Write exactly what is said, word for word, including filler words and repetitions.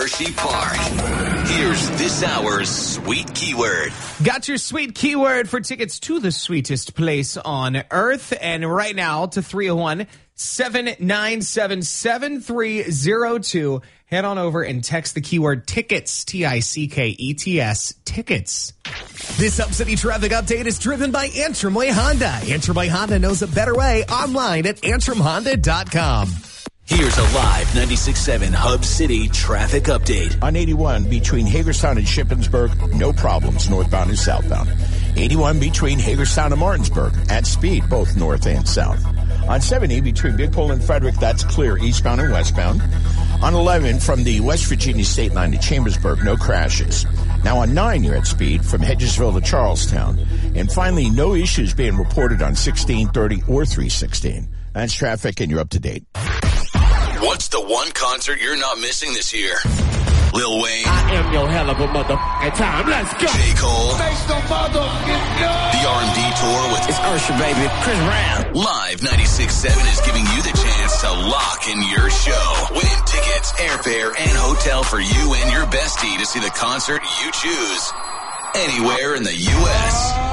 Hershey Park. Here's this hour's sweet keyword. Got your sweet keyword for tickets to the sweetest place on earth. And right now to three oh one, seven nine seven, seven three oh two. Head on over and text the keyword tickets, T I C K E T S, tickets. This Hub City traffic update is driven by Antrim Way Honda. Antrim Way Honda knows a better way online at antrim honda dot com. Here's a live ninety-six point seven Hub City traffic update. On eighty-one between Hagerstown and Shippensburg, no problems northbound and southbound. eighty-one between Hagerstown and Martinsburg, at speed, both north and south. On seventy between Big Pole and Frederick, that's clear eastbound and westbound. On eleven from the West Virginia state line to Chambersburg, no crashes. Now on nine, you're at speed from Hedgesville to Charlestown. And finally, no issues being reported on sixteen thirty or three sixteen. That's traffic, and you're up to date. What's the one concert you're not missing this year? Lil Wayne. I am your hell of a motherfucking time. Let's go. J. Cole. Make some motherfucking noise. The R and B tour with It's Usher, baby. Chris Brown. Live ninety-six point seven is giving you the chance to lock in your show. Win tickets, airfare, and hotel for you and your bestie to see the concert you choose anywhere in the U S